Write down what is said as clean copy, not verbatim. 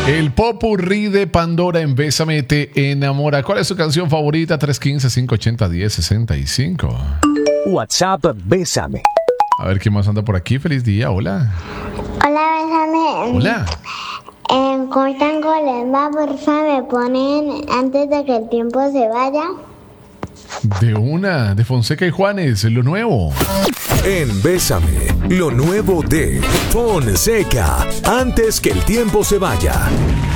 El popurrí de Pandora en Bésame te enamora. ¿Cuál es su canción favorita? 315-580-1065. WhatsApp Bésame. A ver quién más anda por aquí. Feliz día. Hola. Hola, Bésame. Hola. Cortan Golemba, porfa, me ponen antes de que el tiempo se vaya. De una, de Fonseca y Juanes, lo nuevo. En Bésame, lo nuevo de Fonseca, antes que el tiempo se vaya.